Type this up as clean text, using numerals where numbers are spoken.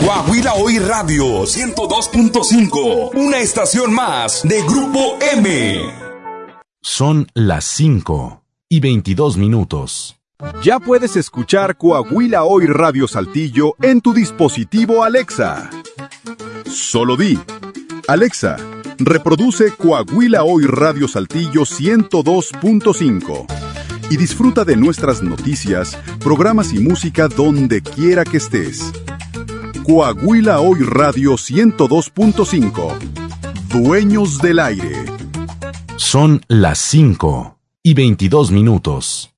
Coahuila Hoy Radio 102.5, una estación más de Grupo M. Son las 5:22. Ya puedes escuchar Coahuila Hoy Radio Saltillo en tu dispositivo Alexa. Solo di: Alexa, reproduce Coahuila Hoy Radio Saltillo 102.5 y disfruta de nuestras noticias, programas y música donde quiera que estés. Coahuila Hoy Radio 102.5. Dueños del aire. Son las 5:22.